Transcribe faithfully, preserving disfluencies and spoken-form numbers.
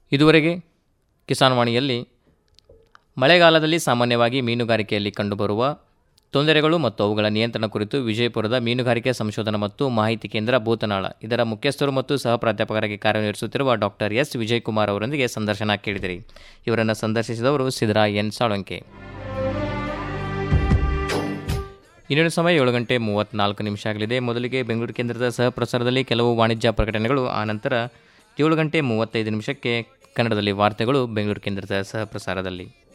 ಇದುವರೆಗೆ ಕಿಸಾನ್ ವಾಣಿಯಲ್ಲಿ ಮಳೆಗಾಲದಲ್ಲಿ ಸಾಮಾನ್ಯವಾಗಿ ಮೀನುಗಾರಿಕೆಯಲ್ಲಿ ಕಂಡುಬರುವ ತೊಂದರೆಗಳು ಮತ್ತು ಅವುಗಳ ನಿಯಂತ್ರಣ ಕುರಿತು ವಿಜಯಪುರದ ಮೀನುಗಾರಿಕೆ ಸಂಶೋಧನಾ ಮತ್ತು ಮಾಹಿತಿ ಕೇಂದ್ರ ಭೂತನಾಳ ಇದರ ಮುಖ್ಯಸ್ಥರು ಮತ್ತು ಸಹ ಪ್ರಾಧ್ಯಾಪಕರಾಗಿ ಕಾರ್ಯನಿರ್ವಹಿಸುತ್ತಿರುವ ಡಾಕ್ಟರ್ ಎಸ್ ವಿಜಯಕುಮಾರ್ ಅವರೊಂದಿಗೆ ಸಂದರ್ಶನ ಕೇಳಿದಿರಿ. ಇವರನ್ನು ಸಂದರ್ಶಿಸಿದವರು ಸಿದ್ದರಾಯ ಎನ್ ಸಾಳಂಕೆ. ಇನ್ನೊಂದು ಸಮಯ ಏಳು ಗಂಟೆ ಮೂವತ್ತ್ನಾಲ್ಕು ನಿಮಿಷ ಆಗಲಿದೆ. ಮೊದಲಿಗೆ ಬೆಂಗಳೂರು ಕೇಂದ್ರದ ಸಹ ಪ್ರಸಾರದಲ್ಲಿ ಕೆಲವು ವಾಣಿಜ್ಯ ಪ್ರಕಟಣೆಗಳು, ಆನಂತರ ಏಳು ಗಂಟೆ ಮೂವತ್ತೈದು ನಿಮಿಷಕ್ಕೆ ಕನ್ನಡದಲ್ಲಿ ವಾರ್ತೆಗಳು ಬೆಂಗಳೂರು ಕೇಂದ್ರದ ಸಹ ಪ್ರಸಾರದಲ್ಲಿ.